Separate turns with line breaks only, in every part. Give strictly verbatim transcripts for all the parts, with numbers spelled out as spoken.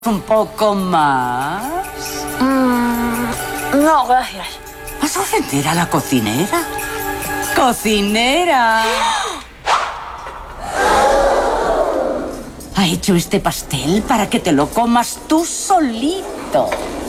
¿Un poco más?
Mm, no, gracias.
¿Vas a ofender a la cocinera? ¡Cocinera! Ha hecho este pastel para que te lo comas tú solito.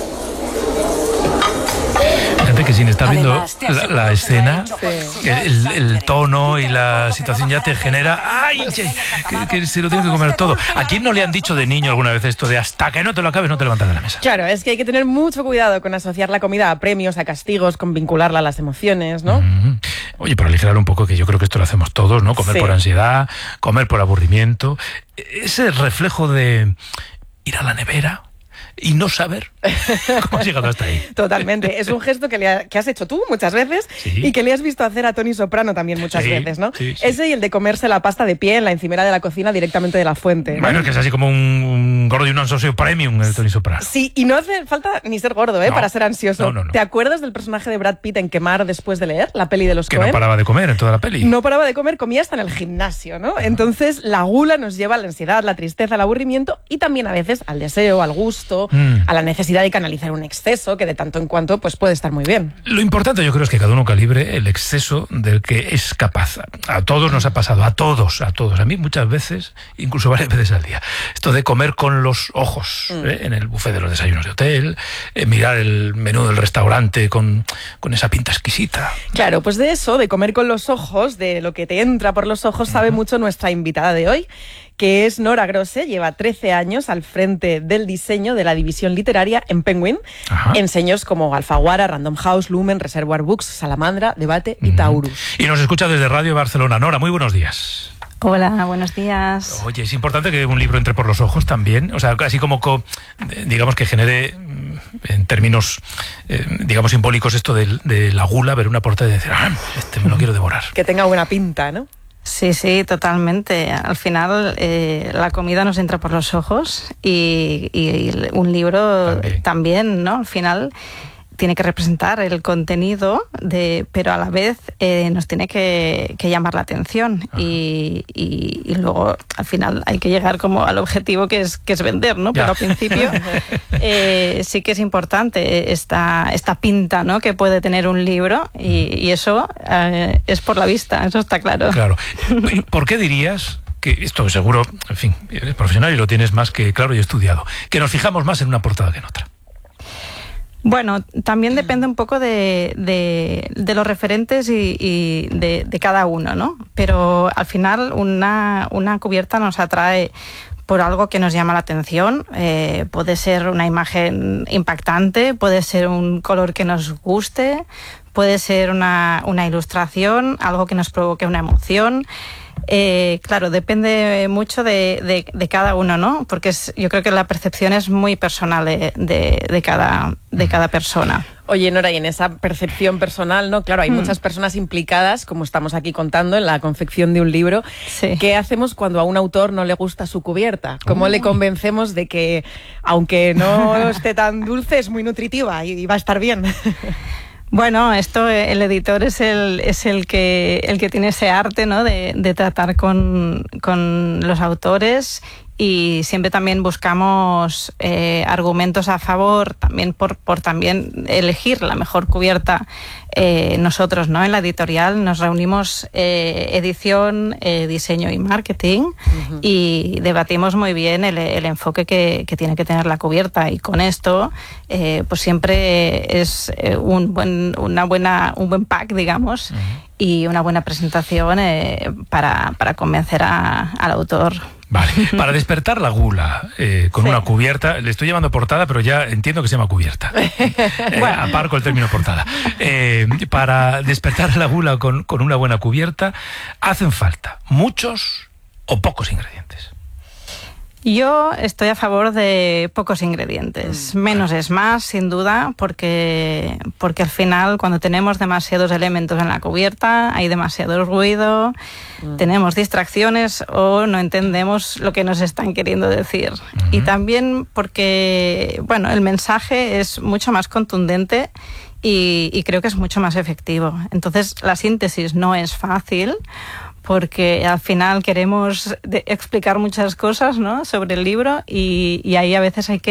Fíjate que sin estar viendo
Además, te
la,
aseguro
la
que
escena,
lo ha hecho
sí. el, el tono y la situación ya te genera ¡ay! Que, que se lo tiene que comer todo. ¿A quién no le han dicho de niño alguna vez esto de hasta que no te lo acabes no te levantas de la mesa?
Claro, es que hay que tener mucho cuidado con asociar la comida a premios, a castigos, con vincularla a las emociones, ¿no?
Mm-hmm. Oye, por aligerar un poco, que yo creo que esto lo hacemos todos, ¿no? Comer
Sí.
por ansiedad, comer por aburrimiento. Ese reflejo de ir a la nevera y no saber cómo has llegado hasta ahí.
Totalmente. Es un gesto que, le ha- que has hecho tú muchas veces
Sí.
y que le has visto hacer a Tony Soprano también muchas
Sí,
veces, ¿no?
sí, sí.
Ese y el de comerse la pasta de pie en la encimera de la cocina directamente de la fuente, ¿no?
Bueno, es que es así como un, un gordo y un ansioso premium el Tony Soprano.
Sí, y no hace falta ni ser gordo, ¿eh?
No.
Para ser ansioso.
No, no, no.
¿Te acuerdas del personaje de Brad Pitt en Quemar después de leer la peli de los
Que
Coen?
no paraba de comer en toda la peli.
No paraba de comer, comía hasta en el gimnasio, ¿no? Entonces, la gula nos lleva a la ansiedad, la tristeza, al aburrimiento y también a veces al deseo, al gusto,
Mm.
a la necesidad de canalizar un exceso que de tanto en cuanto pues puede estar muy bien.
Lo importante yo creo es que cada uno calibre el exceso del que es capaz. A todos nos ha pasado, a todos, a todos. A mí muchas veces, incluso varias veces al día. Esto de comer con los ojos,
Mm.
¿eh? En el buffet de los desayunos de hotel, eh, mirar el menú del restaurante con, con esa pinta exquisita.
Claro, pues de eso, de comer con los ojos, de lo que te entra por los ojos, sabe mucho nuestra invitada de hoy, que es Nora Grosse. Lleva trece años al frente del diseño de la división literaria en Penguin,
Ajá.
en sellos como Alfaguara, Random House, Lumen, Reservoir Books, Salamandra, Debate y
Ujú.
Taurus.
Y nos escucha desde Radio Barcelona. Nora, muy buenos días.
Hola, buenos días.
Oye, es importante que un libro entre por los ojos también, o sea, así como, co- digamos, que genere, mm, en términos, eh, digamos, simbólicos esto de, de la gula, ver una portada y decir, ah, este me lo quiero devorar.
Que tenga buena pinta, ¿no?
Sí, sí, totalmente. Al final eh, la comida nos entra por los ojos y, y un libro
También.
también, ¿no? Al final tiene que representar el contenido, de, pero a la vez eh, nos tiene que, que llamar la atención y, y, y luego al final hay que llegar como al objetivo que es, que es vender, ¿no?
Ya.
Pero al principio eh, sí que es importante esta, esta pinta, ¿no? Que puede tener un libro y, y eso eh, es por la vista, eso está claro.
Claro. ¿Por qué dirías que esto seguro, en fin, eres profesional y lo tienes más que claro y estudiado, que nos fijamos más en una portada que en otra?
Bueno, también depende un poco de, de, de los referentes y, y de, de cada uno, ¿no? Pero al final una, una cubierta nos atrae por algo que nos llama la atención. Eh, puede ser una imagen impactante, puede ser un color que nos guste, puede ser una, una ilustración, algo que nos provoque una emoción. Eh, claro, depende mucho de, de, de cada uno, ¿no? Porque es, yo creo que la percepción es muy personal de, de, de, cada, de cada persona.
Oye, Nora, y en esa percepción personal, ¿no? Claro, hay
Mm.
muchas personas implicadas, como estamos aquí contando, en la confección de un libro.
Sí.
¿Qué hacemos cuando a un autor no le gusta su cubierta? ¿Cómo le convencemos de que, aunque no esté tan dulce, es muy nutritiva y, y va a estar bien?
Bueno, esto el editor es el, es el que el que tiene ese arte, ¿no? de, de tratar con, con los autores y siempre también buscamos eh, argumentos a favor, también por, por también elegir la mejor cubierta. Eh, nosotros, ¿no? En la editorial nos reunimos eh, edición, eh, diseño y marketing uh-huh. y debatimos muy bien el, el enfoque que, que tiene que tener la cubierta y con esto eh, pues siempre es eh, un buen una buena un buen pack, digamos, uh-huh. y una buena presentación eh, para, para convencer a, al autor.
Vale, para despertar la gula eh, con
Sí.
una cubierta, le estoy llamando portada, pero ya entiendo que se llama cubierta. Eh,
Bueno.
Aparco el término portada. Eh, para despertar la gula con, con una buena cubierta, ¿hacen falta muchos o pocos ingredientes?
Yo estoy a favor de pocos ingredientes. Menos es más, sin duda, porque, porque al final cuando tenemos demasiados elementos en la cubierta hay demasiado ruido, mm. tenemos distracciones o no entendemos lo que nos están queriendo decir. Uh-huh. Y también porque, bueno, el mensaje es mucho más contundente y, y creo que es mucho más efectivo. Entonces la síntesis no es fácil porque al final queremos de explicar muchas cosas, ¿no?, sobre el libro y, y ahí a veces hay que